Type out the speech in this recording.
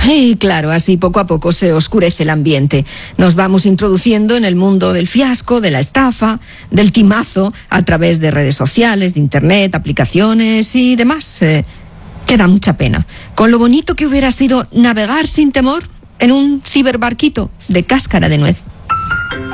Y claro, así poco a poco se oscurece el ambiente. Nos vamos introduciendo en el mundo del fiasco, de la estafa, del timazo, a través de redes sociales, de internet, aplicaciones y demás. Que da mucha pena. Con lo bonito que hubiera sido navegar sin temor en un ciberbarquito de cáscara de nuez.